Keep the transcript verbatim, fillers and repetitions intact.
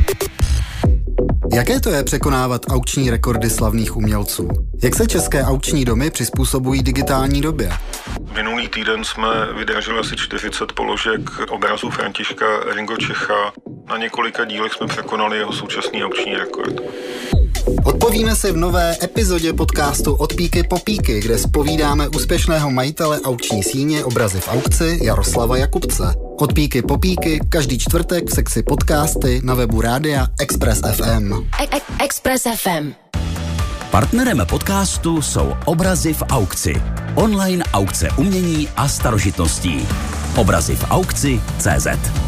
Jaké to je překonávat aukční rekordy slavných umělců? Jak se české aukční domy přizpůsobují digitální době? Minulý týden jsme vydražili asi čtyřicet položek obrazu Františka Ringo Čecha. Na několika dílech jsme překonali jeho současný aukční rekord. Odpovíme si v nové epizodě podcastu Od píky po píky, kde zpovídáme úspěšného majitele aukční síně Obrazy v aukci Jaroslava Jakubce. Od píky po píky každý čtvrtek v sekci podcasty na webu rádia Express F M. Express F M. Partnerem podcastu jsou Obrazy v aukci. Online aukce umění a starožitností. Obrazy v aukci tečka cé zet.